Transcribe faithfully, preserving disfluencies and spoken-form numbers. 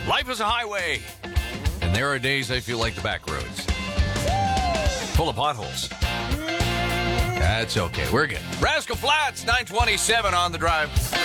Life is a highway, and there are days I feel like the back roads. Full of potholes. That's okay. We're good. Rascal Flats, nine twenty-seven on the drive.